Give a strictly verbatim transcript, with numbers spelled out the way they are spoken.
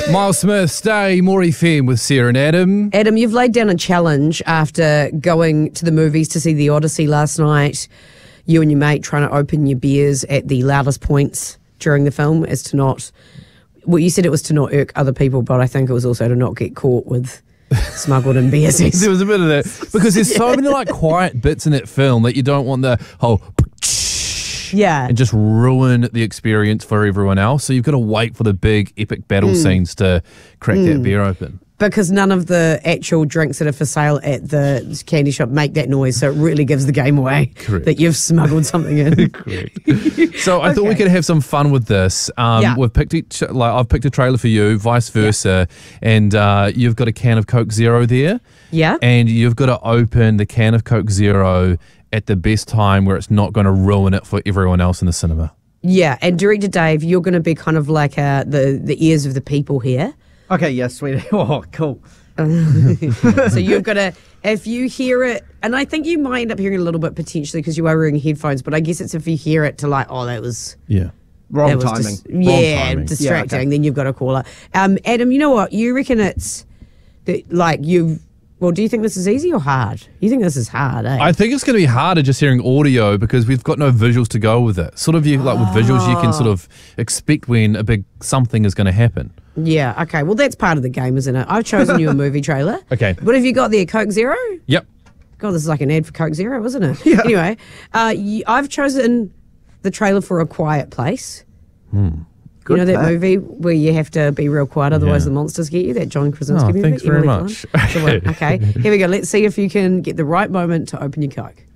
Miles Smith, Stay, More F M with Sarah and Adam. Adam, you've laid down a challenge after going to the movies to see The Odyssey last night. You and your mate trying to open your beers at the loudest points during the film as to not... Well, you said it was to not irk other people, but I think it was also to not get caught with smuggled in beers. There was a bit of that. Because there's so many like quiet bits in that film that you don't want the whole... Yeah. And just ruin the experience for everyone else. So you've got to wait for the big epic battle mm. scenes to crack mm. that beer open. Because none of the actual drinks that are for sale at the candy shop make that noise, so it really gives the game away. Correct. That you've smuggled something in. Correct. So I okay. thought we could have some fun with this. Um, yeah. We've picked each, like I've picked a trailer for you, vice versa, yeah. and uh, you've got a can of Coke Zero there. Yeah. And you've got to open the can of Coke Zero at the best time where it's not going to ruin it for everyone else in the cinema. Yeah, and Director Dave, you're going to be kind of like uh, the the ears of the people here. Okay, yeah, sweet. Oh, cool. So you've got to, if you hear it, and I think you might end up hearing a little bit potentially because you are wearing headphones, but I guess it's if you hear it to like, oh, that was... Yeah. Wrong was timing. Dis- Wrong yeah, timing. distracting, yeah, okay. then you've got to call it. Um, Adam, you know what? You reckon it's, that, like, you've... Well, do you think this is easy or hard? You think this is hard, eh? I think it's going to be harder just hearing audio because we've got no visuals to go with it. Sort of you like with visuals, you can sort of expect when a big something is going to happen. Yeah, okay. Well, that's part of the game, isn't it? I've chosen you a movie trailer. Okay. What have you got there? Coke Zero? Yep. God, this is like an ad for Coke Zero, isn't it? Yeah. Anyway, uh, you, I've chosen the trailer for A Quiet Place. Hmm. You know that pick. movie where you have to be real quiet, otherwise Yeah. the monsters get you? That John Krasinski Oh, movie? thanks very Emily much. Blunt? So, well, okay, here we go. Let's see if you can get the right moment to open your Coke.